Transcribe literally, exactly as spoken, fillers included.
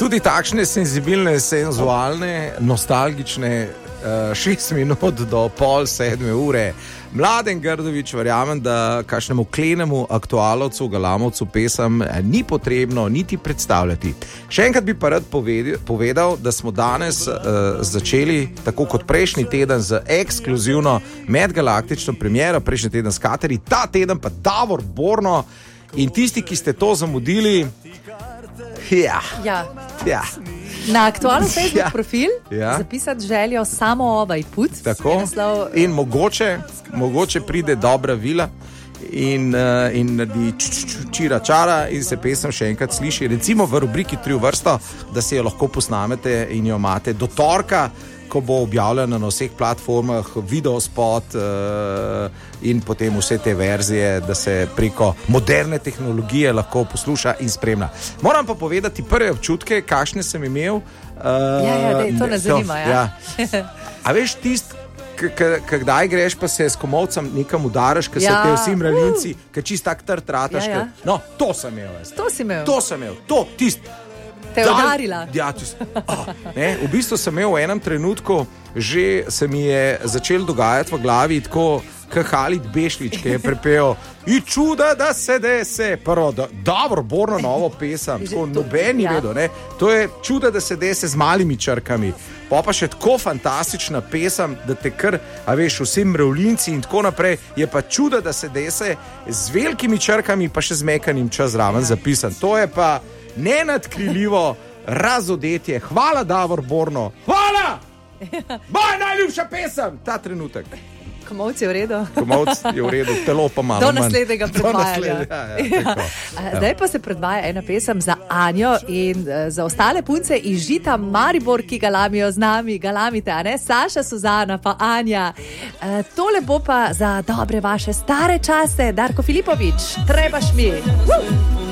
Tudi takšne senzibilne, senzualne, nostalgične uh, šest minut do pol sedme ure. Mladen Grdović, verjamem, da kakšnemu klenemu aktualovcu, galamovcu pesem ni potrebno niti predstavljati. Še enkrat bi pa rad povedal, da smo danes uh, začeli, tako kot prejšnji teden, z ekskluzivno medgalaktično premiero, prejšnji teden s Kateri, ta teden pa Davor Borno. In tisti, ki ste to zamudili, ja, ja. ja. Na aktualno Facebook Ja. profil Ja. zapisati željo samo ovaj put. Tako. Je naslov, In mogoče, mogoče pride dobra vila in, uh, in naredi č, č, č, čira čara in se pesem še enkrat sliši. Recimo v rubriki Tri v vrsto, da se jo lahko posnamete in jo imate do torka, ko bo objavljena na vseh platformah, videospot uh, in potem vse te verzije, da se preko moderne tehnologije lahko posluša in spremlja. Moram pa povedati prve občutke, kakšne sem imel. Uh, Ja, ja, dej, to nas zanima, ja. ja. A veš tist, kdaj greš pa se s komolcem nekam udaraš, ker Ja. so te vsi mravljinci, ker čist tak trd rataš. Ja, ja. Ker- No, to sem imel jaz. To si imel. To sem imel, to, tist. Te je Dan- udarila. Ja, tist. Oh, ne, v bistvu sem imel v enem trenutku, že se mi je začel dogajati v glavi tako, kot Halid Bešlič, ki je prepel "I čuda, da se dese", prvo, da, Davor Borno novo pesem, tako noben ni Ja. vedel, ne. To je "Čuda, da se dese" z malimi črkami. Pa pa še tako fantastična pesem, da te kar, a veš, vsi mravljinci in tako naprej, je pa "Čuda, da se dese" z velikimi črkami, pa še z mekanim čez zraven zapisan. To je pa nenadkriljivo razodetje. Hvala, Davor Borno. Hvala! Moja najljubša pesem ta trenutek. Komolci v redu. Komolc je v redu, telo pa malo Do manj. naslednjega Do predvajanja. naslednjega, ja, ja, tako. A, Zdaj pa se predvaja ena pesem za Anjo in uh, za ostale punce iz Žita Maribor, ki galamijo z nami, galamite, a ne? Saša, Suzana pa Anja. Uh, tole bo pa za dobre vaše stare čase, Darko Filipovič, trebaš mi. Uh!